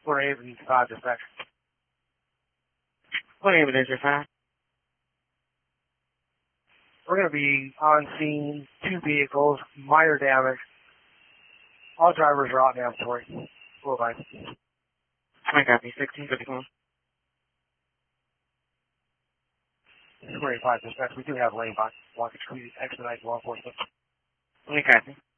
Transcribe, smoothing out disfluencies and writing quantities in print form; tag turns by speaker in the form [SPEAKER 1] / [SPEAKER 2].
[SPEAKER 1] We're aiming 5 dispatch.
[SPEAKER 2] What name it is your 5?
[SPEAKER 1] We're going to be on scene, 2 vehicles, minor damage. All drivers are out now, Tori. Full line.
[SPEAKER 2] I copy. 1651.
[SPEAKER 1] 25 dispatch. We do have lane blockage. Please expedite law enforcement.
[SPEAKER 2] I copy.